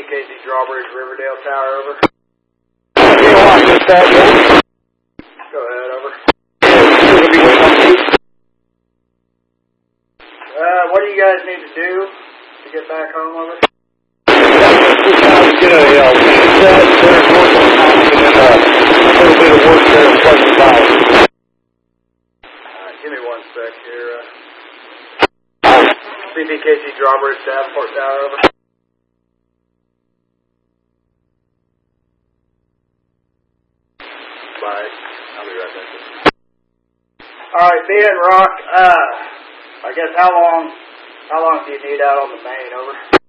CPKC Drawbridge, Riverdale Tower, over. Go ahead, over. What do you guys need to do to get back home, over? Get a set, there's work on house, and then a little bit of work there in place of hours. Give me 1 sec here. CPKC Drawbridge, Davenport Tower, over. Bye. I'll be right back. Alright, B and Rock, I guess how long do you need out on the main, over?